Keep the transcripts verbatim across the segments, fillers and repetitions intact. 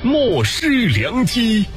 末世良机。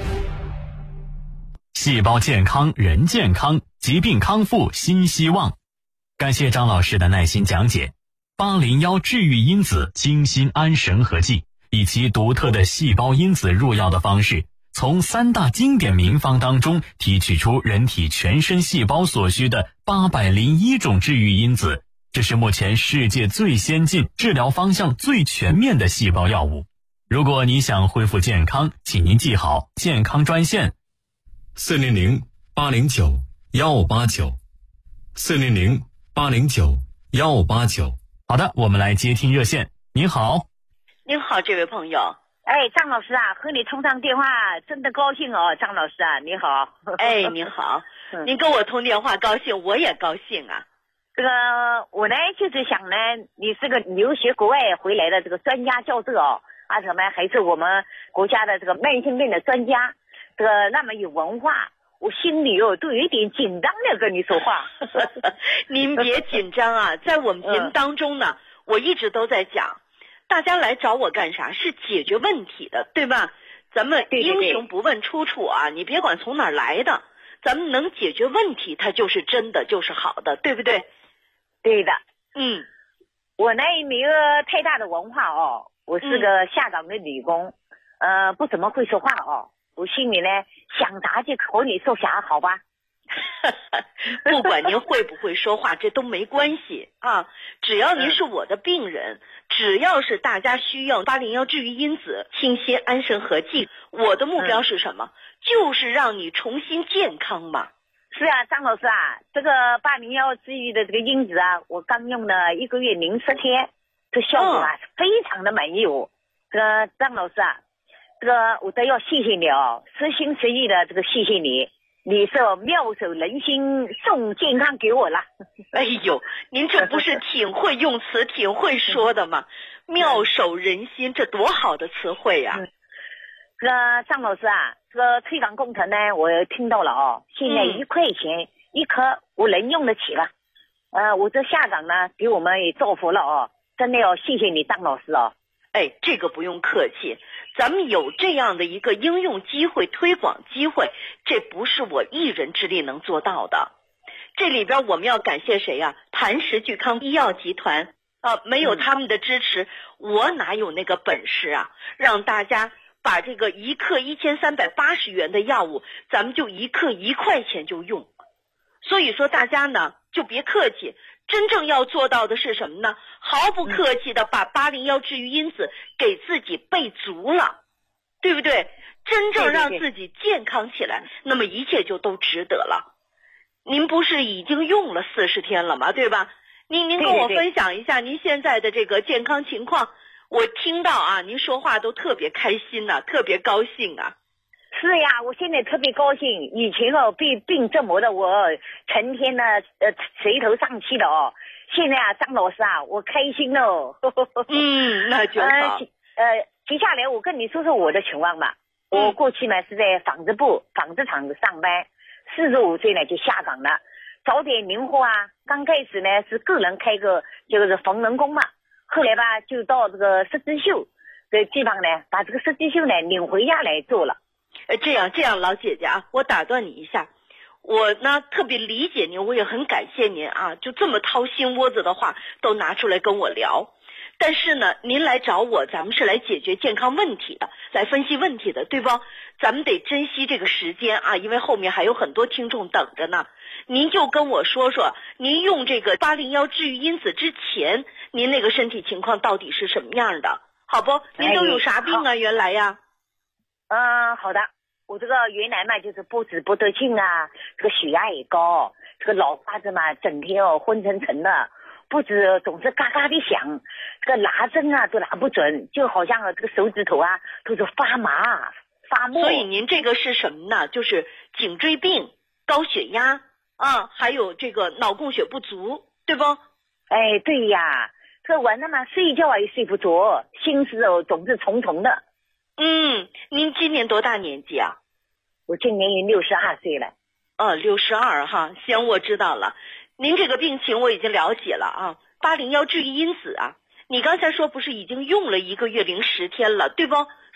细胞健康，人健康，疾病康复新希望。感谢张老师的耐心讲解。八零一治愈因子精心安神合剂，以其独特的细胞因子入药的方式，从三大经典名方当中提取出人体全身细胞所需的八百零一种治愈因子，这是目前世界最先进、治疗方向最全面的细胞药物。如果你想恢复健康，请您记好健康专线四零零八零九幺八九，四零零八零九幺八九。 好的，我们来接听热线。您好。 您好，这位朋友。 哎，张老师啊，和你通上电话真的高兴哦，张老师啊，你好。 哎，您好，您跟我通电话高兴，我也高兴啊。 这个我呢就是想呢，你是个留学国外回来的这个专家教授哦，啊什么还是我们国家的这个慢性病的专家，这个那么有文化，我心里哦都有一点紧张的跟你说话。 您别紧张啊，在我们节目当中呢，嗯、我一直都在讲，大家来找我干啥？是解决问题的，对吧？咱们英雄不问出处啊，对对对，你别管从哪儿来的，咱们能解决问题，它就是真的，就是好的，对不对？ 对的。 嗯， 我呢没有太大的文化哦，我是个下岗的女工，嗯、呃，不怎么会说话哦。我心里呢想啥就和你说啥，好吧？ 不管您会不会说话，这都没关系啊。只要您是我的病人，只要是大家需要八零一治愈因子清新安神合剂，我的目标是什么？嗯、就是让你重新健康嘛。 是啊，张老师啊，这个八零一治愈的这个因子啊，我刚用了一个月零十天，这效果啊、嗯、非常的满意哦。这个张老师啊，这个我都要谢谢你哦，实心实意的这个谢谢你。你是妙手仁心，送健康给我了。 哎呦，您这不是挺会用词挺会说的吗？妙手仁心，这多好的词汇呀、啊！ 这个张老师啊，这个推广工程呢，我听到了哦，现在一块钱一颗，我能用得起了。呃，我这下岗呢，给我们也造福了哦，真的要谢谢你张老师哦。 哎，这个不用客气，咱们有这样的一个应用机会、推广机会，这不是我一人之力能做到的。这里边我们要感谢谁呀、啊？磐石聚康医药集团啊，没有他们的支持，嗯、我哪有那个本事啊？让大家把这个一克一千三百八十元的药物，咱们就一克一块钱就用。所以说大家呢，就别客气。真正要做到的是什么呢？毫不客气的把八零一治愈因子给自己备足了，对不对？真正让自己健康起来，那么一切就都值得了。您不是已经用了四十天了吗？对吧？您您跟我分享一下您现在的这个健康情况。我听到啊，您说话都特别开心呐、啊，特别高兴啊。 是呀，我现在特别高兴。以前哦，被病折磨的我成天呢呃垂头丧气的哦。现在啊，张老师啊，我开心喽。 嗯，那就好。 呃，呃，接下来我跟你说说我的情况吧。 嗯、 我过去呢是在纺织部纺织厂上班，四十五岁呢就下岗了，早点灵活啊。刚开始呢是个人开个就是缝纫工嘛，后来吧就到这个设计秀的地方呢，把这个设计秀呢领回家来做了。 呃，这样这样，老姐姐啊，我打断你一下，我呢特别理解您，我也很感谢您啊，就这么掏心窝子的话都拿出来跟我聊。但是呢，您来找我，咱们是来解决健康问题的，来分析问题的，对不？咱们得珍惜这个时间啊，因为后面还有很多听众等着呢。您就跟我说说，您用这个八零一治愈因子之前，您那个身体情况到底是什么样的，好不？您都有啥病啊？哎、原来呀？ 嗯，好的。我这个原来嘛就是不止不得劲啊，这个血压也高，这个脑瓜子嘛整天哦昏沉沉的，不止总是嘎嘎的响，这个拿针啊都拿不准，就好像这个手指头啊都是发麻发木。 所以您这个是什么呢？就是颈椎病、高血压啊，还有这个脑供血不足，对不？ 哎，对呀，这个晚上嘛睡觉也睡不着，心思哦总是重重的。 嗯，您今年多大年纪啊？ 我今年也六十二岁了。 哦，六十二哈，行，我知道了。您这个病情我已经了解了啊。八零一治愈因子啊，你刚才说不是已经用了一个月零十天了，对不？